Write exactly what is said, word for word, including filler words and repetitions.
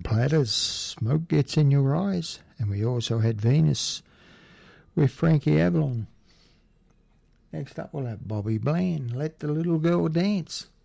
Platters, Smoke Gets in Your Eyes, and we also had Venus with Frankie Avalon. Next up we'll have Bobby Bland, Let the Little Girl Dance.